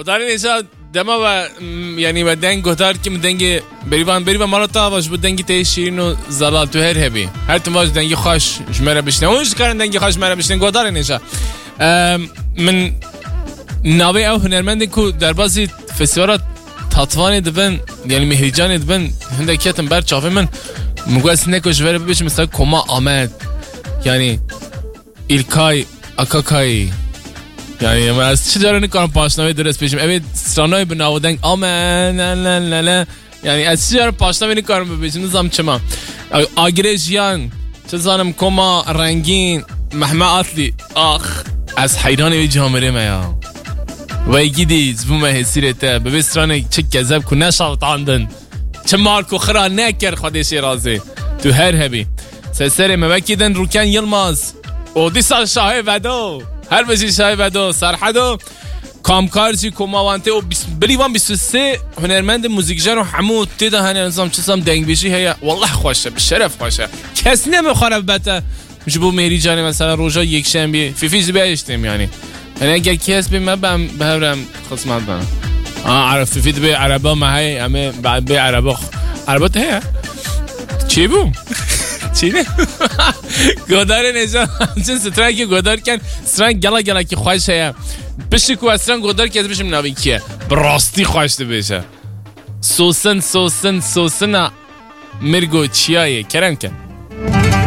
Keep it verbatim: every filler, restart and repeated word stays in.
گودار نیست دما و یعنی و دنگ گودار که دنگ بریوان بریوان مارتا واش بود دنگ تی شیرین و زلال تو هر هبی هر تو واش دنگ خوش جمره بشنه اونش کردن دنگ خوش مره بشنه گودار نیست من ناوی او هنرمندی کو در بازی فستیوال تطوانی دبن یعنی مهرجانی دبن هنده کتم بر چافه من مگوز نکوش وره ببیش مثلا کما آمد یعنی ایلکای اکاکای یعنی من از چه جاره نکنم پاشناوی درست پیشم اوید سرانای بناودنگ آمن لا لا لا یعنی از چه جاره پاشناوی نکنم ببیشم نظام چما آگره جیان چه زانم کما رنگین محمه اصلی آخ از حیران وی جامره میا وی گیدی زبومه حسیرته ببسترانه چه گذب که نشاطاندن چه مارکو خرا نکر خودشی رازه تو هر هبی سسر مبکیدن روکن یلماز او دیسا شاه ودو هر بجی شاه ودو سرحدو کامکارجی کماوانته و بریوان بیست و سه هنرمند موزیکجر و حمود تیده هنه نظام چسام دنگ بیشی هیا والله خوشه بشرف خوشه کس نمیخوره بته میشه بو میری جانی مثلا روژا یک شنبه فیفیز بیاشتیم یعنی یعنی اگر کس بیم من بهرم خصمت بنا آه عرف فیفید به عربا ماهی همه بعد به عربا عربات هیا چی بو چی نه گودار نجا همچنین سترنگ که گودار کن سترنگ گلا گلا که خوش هیا بشه که سترنگ گودار که از بشم ناوی کیه براستی خوشته بشه سوسن سوسن سوسن مرگو چیایه کرم کن